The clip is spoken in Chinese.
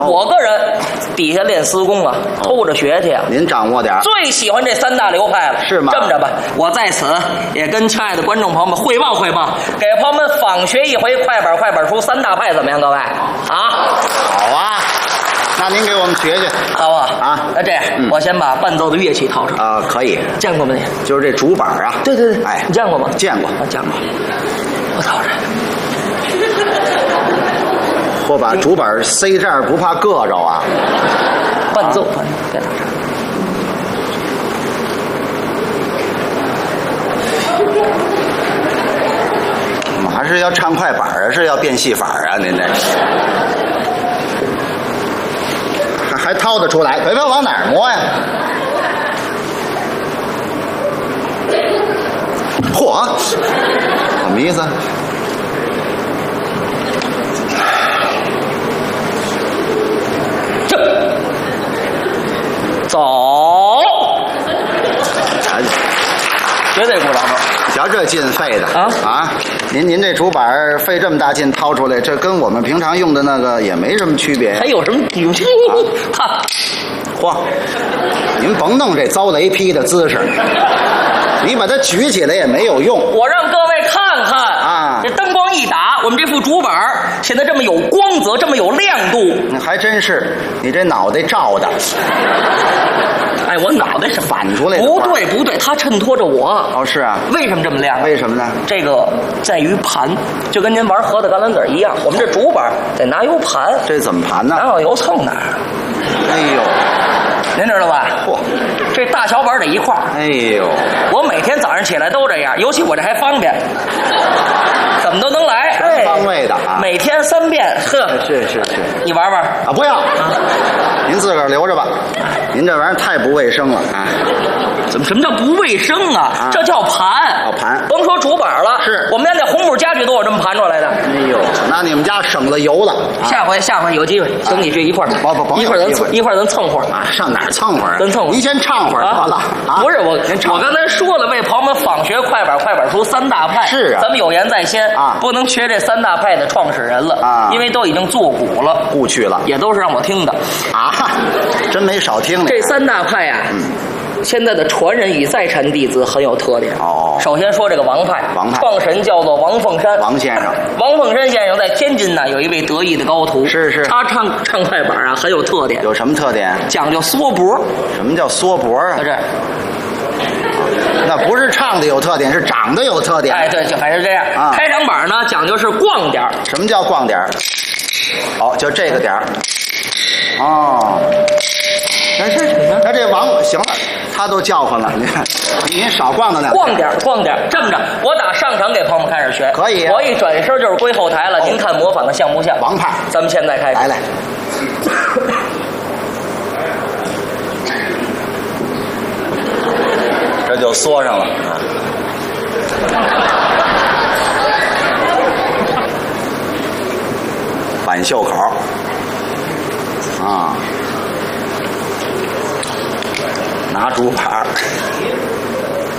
我个人底下练私功啊，偷着学去啊。 您掌握点儿， 最喜欢这三大流派了， 是吗？ 这么着吧，我在此也跟亲爱的观众朋友们汇报汇报，给朋友们访学一回快板书三大派怎么样？各位啊， 好啊，那您给我们学学， 好不好啊？ 那这样，我先把伴奏的乐器掏出来。 可以， 见过吗你？ 就是这竹板啊。 对对对， 哎， 你见过吗？ 见过， 我见过。我掏出来。 或把竹板塞这儿，不怕硌着啊？ 伴奏，别打岔。 我们还是要唱快板啊，是要变戏法啊？您这还掏得出来？别往哪儿摸呀？嚯，什么意思？ 走，绝对鼓掌！ 瞧这劲费的啊！ 您这竹板费这么大劲掏出来，这跟我们平常用的那个也没什么区别。 还有什么？哈！ 嚯！您甭弄这遭雷劈的姿势，你把它举起来也没有用。 我让各位看看啊，这灯光一打，我们这副竹板显得这么有光泽，这么有亮度。 还真是，你这脑袋照的。 哎，我脑袋是反出来的。 不对，它衬托着我。 哦，是啊。 为什么这么亮？ 为什么呢？ 这个在于盘，就跟您玩核桃橄榄籽一样。我们这竹板得拿油盘。 这怎么盘呢？ 哪有油蹭哪儿。 哎呦， 您知道吧？ 嚯， 这大小板得一块儿。 哎呦， 我每天早上起来都这样，尤其我这还方便，怎么都能来。 全方位的啊， 每天3遍。呵， 是， 你玩玩啊？不要，您自个儿留着吧。您这玩意儿太不卫生了啊！ 什么叫不卫生啊？这叫盘。 盘， 甭说竹板了， 是我们家那红木家具都有这么盘出来的。 哎呦，那你们家省了油了。 下回有机会，等你这一块儿，一块儿咱蹭会儿啊！上哪儿蹭会儿？ 咱蹭会儿。 您先唱会儿得了啊！ 不是我刚才说了，为朋友们访学快板书三大派。 是啊， 咱们有言在先啊， 不能缺这三大派的创始人了啊，因为都已经作古了， 故去了， 也都是让我听的啊，真没少听。 这三大派呀，现在的传人与在禅弟子很有特点。首先说这个王派，创始人叫做王凤山， 王先生。 王凤山先生在天津呢有一位得意的高徒， 是， 他唱快板啊很有特点。 有什么特点？ 讲究缩脖。 什么叫缩脖啊？ 这。 那不是唱的有特点，是长得有特点。 哎，对，就还是这样啊。开场板呢讲究是逛点。 什么叫逛点？就这个点儿。哦，那这王行了，他都叫唤了，您少逛到那。 逛点，这么着，我打上场给朋友们开始学， 可以。 我一转身就是归后台了，您看模仿的像不像？ 王派， 咱们现在开始。 来。这就缩上了啊！反袖口啊，拿竹板